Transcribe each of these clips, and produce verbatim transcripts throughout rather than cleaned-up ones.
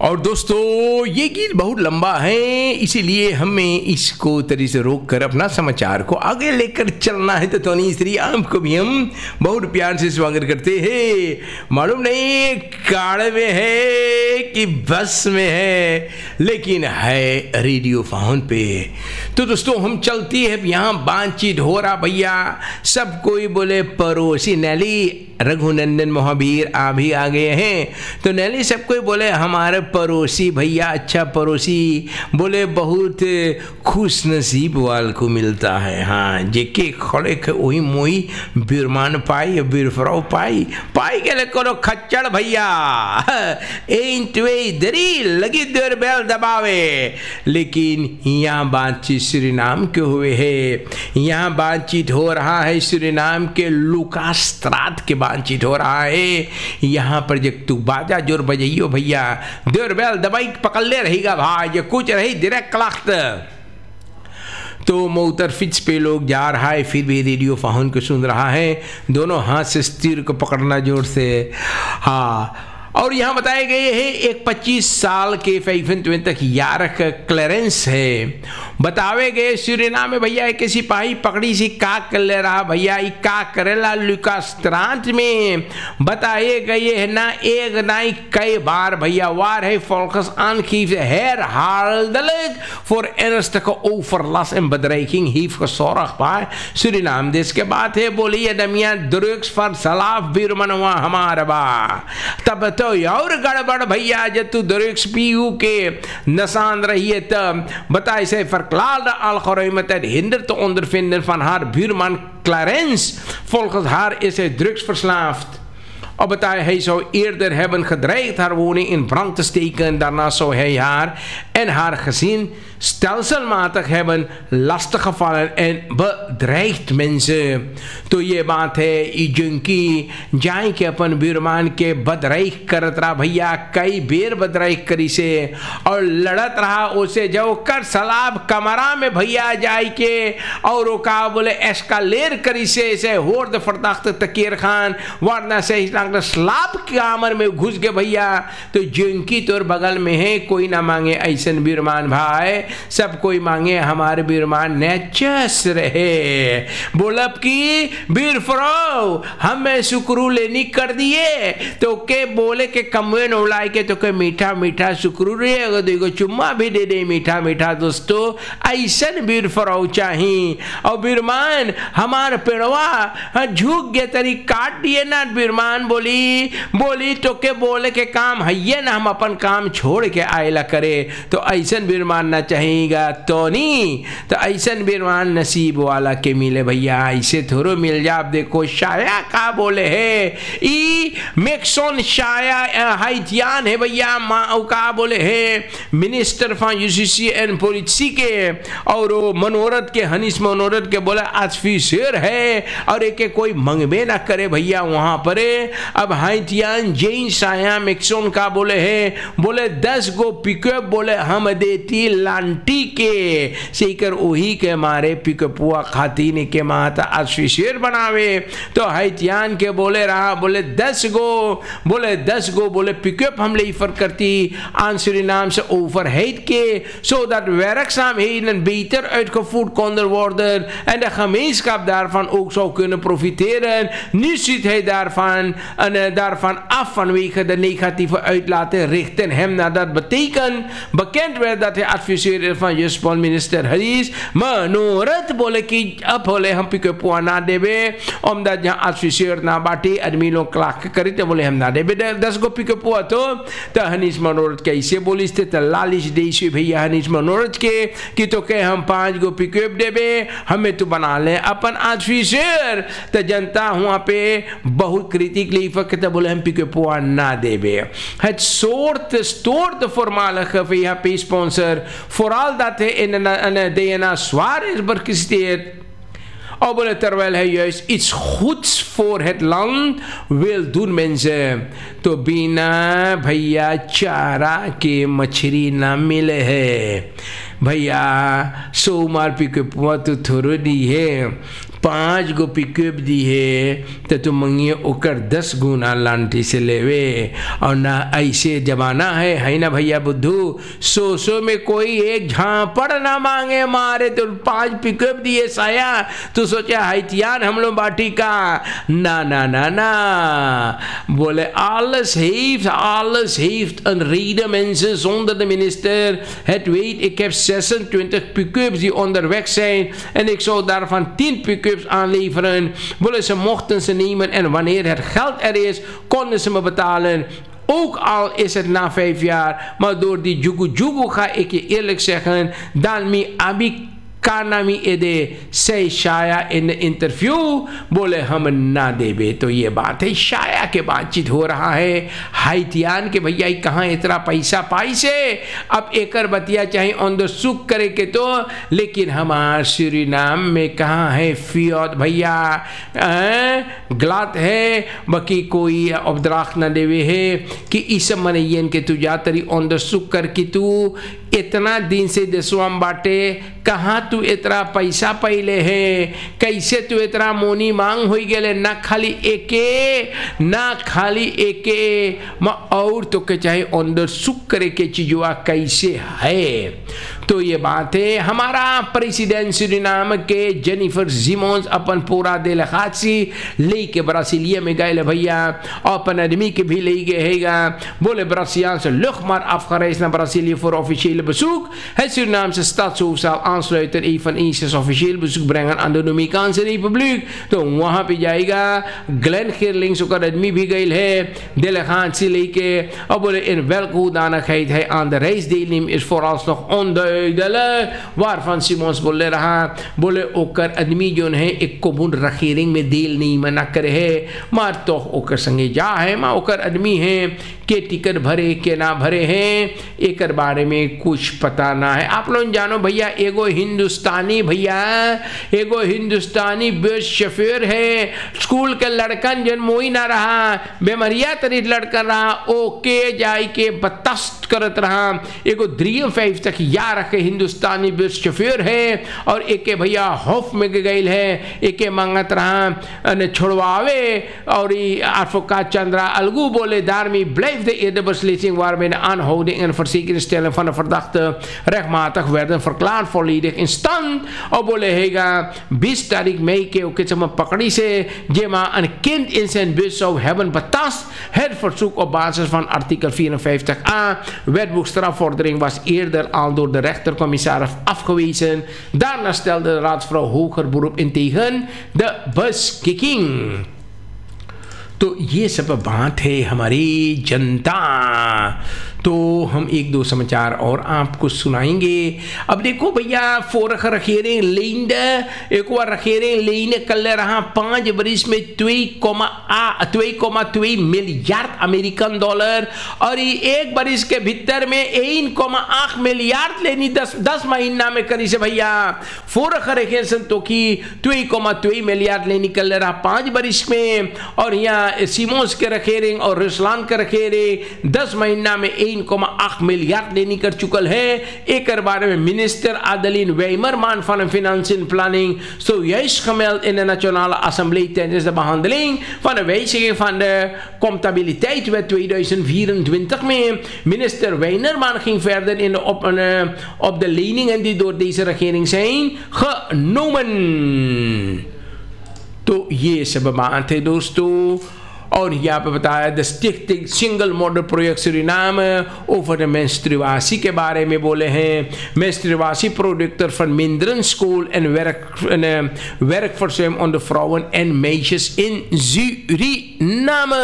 और दोस्तों ये गीत बहुत लंबा है, इसीलिए हमें इसको तरी से रोक कर अपना समाचार को आगे लेकर चलना है। तो टोनी श्री आम को भी हम बहुत प्यार से स्वागत करते हैं। मालूम नहीं कार में है कि बस में है, लेकिन है रेडियो फोन पे। तो दोस्तों हम चलती है, यहाँ बातचीत हो रहा भैया। सब कोई बोले पड़ोसी नैली रघुनंदन महावीर आ भी आ गए हैं। तो नैली सब कोई बोले हमारे पड़ोसी भैया अच्छा पड़ोसी, बोले बहुत खुश नसीब वाल को मिलता है। हाँ जेके खड़े के वही मोई बिरमान पाई बिरफराव पाई पाई के लिए करो खच्चड़ भैया दरी लगी देर बैल दबावे। लेकिन यहाँ बातचीत सुरीनाम के हुए है, यहाँ बातचीत हो रहा है सुरीनाम के लुकास्त्रात के बातचीत हो रहा है। यहाँ पर जब तू बाजा जोर बजाइयो भैया देर बैल दबाई पकड़ ले रहेगा भाई, ये कुछ रही डायरेक्ट क्लाख्त। तो मोतर फिच पे लोग जा रहा है, फिर भी रेडियो फोन को सुन रहा है, दोनों हाथ से स्टीयर को पकड़ना जोर से। हाँ और यहाँ बताए गए हैं एक पच्चीस साल के फैफन तक यारक क्लेरेंस है। बतावे गए सुरीनाम में भैया एक सिपाही पकड़ी सी का कर ले रहा भैया, का करेला लुकास्त्रांत में बताए गए है ना एक नाई कई बार भैया वार है फोकस आन खीफ हेर हार्डलक फॉर एनस्ट को ओवरलास एम बदरेकिंग हीफ को सोरख पाए। सुरीनाम देश के बात है, बोली ये दमिया दुरुक्स फर सलाफ बीर मनवा हमारा बा तब तो और गड़बड़ भैया जब तू दुरुक्स पीयू के नसान रही है तब बताए से verklaarde algoritme hindert de ondervinder van haar buurman Clarence. Volgens haar is hij drugsverslaafd. Op het hij zou eerder hebben gedreigd haar woning in brand te steken. Daarna zou hij haar en haar gezin stelselmatig hebben lastiggevallen en bedreigd mensen. तो ये बात है ई junkie जाए के अपन बिरमान के बदराइक करत रहा भैया, कई बेर बदराइक करी से और लड़त रहा उसे जो कर सलाब कमरा में भैया जाए के और वो का बोले एस्कालेर करी से से होर द फरदाख्त तकीर खान वरना से सलाब के आमर में घुस गए भैया। तो junkie तोर बगल में है, कोई ना मांगे ऐसन बिरमान भाई, सब कोई मांगे हमारे बिरमान नेचस रहे। बोलब की बीर फरो हमें शुक्रू लेनी कर दिए तो के बोले के कमवे उड़ाए के तो के मीठा मीठा शुक्रू रे देखो चुम्मा भी दे दे मीठा मीठा। दोस्तों ऐसन बीर फरो चाहिए और बिरमान हमार पेड़वा झुक गए तरी काट दिए ना। बिरमान बोली बोली तो के बोले के काम है ना हम अपन काम छोड़ के आयला करे, तो ऐसन बिरमान ना चाहिएगा तो नहीं। तो ऐसन बिरमान नसीब वाला के मिले भैया, ऐसे थोड़ो मिल जा। आप देखो शाया का बोले है ई मैक्सन शाया हाइटियान है भैया, माँ का बोले है minister for UCC and policy के और वो मनोरथ के हनीश मनोरथ के बोले ऑफिसर है और एक कोई मंगबे ना करे भैया वहां पर। अब हाइटियान जेन शाया मैक्सन का बोले है बोले दस गो पिकअप बोले हम देती लांटी के सीकर वही के मारे पिकअपुआ खाती ने के माता ऑफिसर बनावे। तो हाइटियान के बोले रहा बोले दस गो बोले दस गो बोले पिकअप हम ले फर करती आंसरी नाम से ओवर हेड के so that werkzaam heden beter uitgevoerd konden worden en de gemeenschap daarvan ook zou kunnen profiteren. Nu ziet hij daarvan en uh, daarvan af vanwege de negatieve uitlaten richten hem naar dat betekent bekend werd dat hij adviseur is van justitie minister Harish Manorat बोले कि अब बोले हम pickup ना देवे omdat यहाँ adviseur ना बाटे आदमी लोग क्लाक करे तो बोले हम ना देवे दस गो पिकअप हुआ। तो तो हनीश मनोरथ कैसे बोलिस थे तो लालिश देशी भैया हनीश मनोरथ के कि तो के हम पांच गो पिकअप देवे हमें तो बना ले अपन adviseur। तो जनता वहाँ पे बहुत क्रिटिक लीफक तो बोले हम पिकअप ना देवे। Het soort stoort voormalige V H P sponsor vooral dat hij in een D N A zwaar is bekritiseerd. Oh, bolle, terwijl hij juist iets goeds voor het land wil doen mensen. तो बिना भैया चारा के मछली ना मिले है भैया। सोमवार पिकअप तो थोड़ी दी है पाँच गो पिकअप दी है तो तुम मंगिए ओकर दस गुना लांटी से लेवे। और ना ऐसे जमाना है है ना भैया बुद्धू, सो सो में कोई एक झांपड़ ना मांगे मारे तो पांच पिकअप दिए साया तो सोचा हैतियान हम लोग बाटी का। ना ना ना ना बोले alles heeft alles heeft een reden mensen zonder de minister het weet. Ik heb zesentwintig pick-ups die onderweg zijn en ik zou daarvan tien pick-ups aanleveren. Bolle, ze mochten ze nemen en wanneer het geld er is konden ze me betalen. Ook al is het na vijf jaar, maar door die jugu jugu ga ik je eerlijk zeggen, dan mi abi कानामी एदे से शाया in interview बोले हम ना देवे। तो ये बात है, शाया के बातचीत हो रहा है हैतियान के भैया कहाँ इतना पैसा पाई से। अब एकर बतिया चाहे ऑन द सुख करे के तो, लेकिन हमार सूरीनाम में कहाँ है फियत भैया गलत है बाकी कोई अबद्राख न देवे है कि इस मनयन के तू जा तरी ऑन द सुख कर कि तू इतना दिन से दसवाम बाटे कहाँ तू इतना पैसा पहले है, कैसे तू इतना मोनी मांग हो गए। ना खाली एके ना खाली एके म और तो के चाहे अंदर सुख करे के चीजुआ कैसे है। तो ये बात है हमारा प्रेसिडेंट सूरीनाम के जेनिफर जिमोन्स अपन पूरा डेलीगेसी लेके ब्राजीलिया में गए भैया, अपन आदमी के भी ले गए हैगा। बोले Braziliaanse luchtmacht afgereisd naar Brazilië voor officiële bezoek. Het Surinaamse staatshoofd zal aansluiten eveneens officieel bezoek brengen aan de Dominicaanse Republiek। तो वहाँ पे जाएगा ग्लेन खिरलिंग्स का आदमी भी गए है delegatie लेके। और बोले in welke hoedanigheid hij aan de reis deelneemt is vooralsnog onduidelijk। waarvan Simons बोले रहा बोले ओकर आदमी जो है एक कोबुन रखेरिंग में देल नहीं मना करे है, मार तो ओकर संगे जा है माँ ओकर आदमी है के टिकट भरे के ना भरे हैं एक बारे में कुछ पता ना है। आप लोग जानो भैया एगो हिंदुस्तानी भैया एगो हिंदुस्तानी बस शफेर है, स्कूल के लड़कन जन मोई ना रहा बेमरिया तरीत लड़कन रहा ओके जाई के बतस्त करत रहा। एगो ड्रीम फाइव तक या रखे हिंदुस्तानी बस शफेर है और एके भैया हॉफ में गई है एके मांगत रहा छोड़वावे। और advocaat Chandra Algu बोले daarmee blijft de eerder beslissing waarmee de aanhouding en verzekeringsstelling van de verdachte rechtmatig werden verklaard volledig in stand। और बोले हैगा बीस तारीख मई के ओके चम पकड़ी से जेमा een kind in zijn bus zou hebben betast। Het verzoek op basis van artikel vierenvijftig a wetboek strafvordering was eerder al door de rechtercommissaris afgewezen। Daarna stelde de raadsvrouw hoger beroep in tegen de beschikking। तो ये सब बात है हमारी जनता। तो हम एक दो समाचार और आपको सुनाएंगे। अब देखो भैया फोरख रखेरे लेंड एक बार रखेरे लेने कल रहा पाँच बरिस में ट्वी कोमा आ ट्वी कोमा ट्वी मिलियर्ड अमेरिकन डॉलर और ये एक बरिस के भीतर में एक कोमा आठ मिलियर्ड लेनी दस दस महीना में करी से भैया फोरख रखे संतो की ट्वी कोमा ट्वी मिलियर्ड लेनी कल रहा पाँच बरिस में। और यहाँ सीमोस के रखेरे और रुसलान के रखेरे दस महीना में एक कोमा आठ मिलियर्ड लेनी कर चुकल है। एक बारे में minister Adeline Weimerman van Financiën Planning zojuist gemeld in de Nationale Assemblée tijdens de behandeling van de wijziging van de Comptabiliteitswet tweeduizend vierentwintig mee. Minister Weimerman ging verder in de op, uh, op de leningen die door deze regering zijn genomen। तो ये सब बात है दोस्तों। और यहाँ पे बताया the स्टिक्टिंग single model project Suriname over the menstruatie के बारे में बोले हैं। menstruatie producten verminderen school en werk en uh, werkverzuim onder vrouwen en meisjes in Suriname।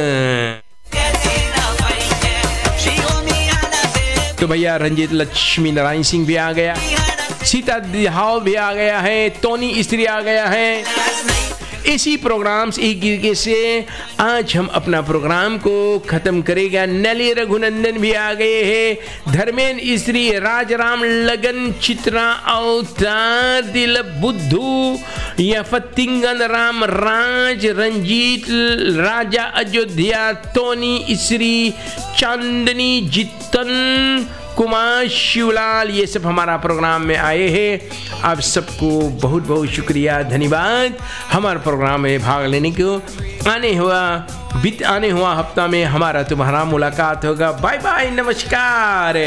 तो भैया रंजीत लक्ष्मी नारायण सिंह भी आ गया, सीता दिहाल भी आ गया है, टोनी स्त्री आ गया है। इसी प्रोग्राम से एक तरीके से आज हम अपना प्रोग्राम को खत्म करेगा। नली रघुनंदन भी आ गए हैं, धर्मेंद्र स्त्री, राजराम लगन, चित्रा अवतार, दिल बुद्धू, यफतिंगन राम राज, रंजीत राजा अयोध्या, टोनी स्त्री, चांदनी, जितन, कुमार शिवलाल, ये सब हमारा प्रोग्राम में आए हैं। आप सबको बहुत बहुत शुक्रिया, धन्यवाद हमारे प्रोग्राम में भाग लेने को। आने हुआ बीत आने हुआ हफ्ता में हमारा तुम्हारा मुलाकात होगा। बाय बाय, नमस्कार।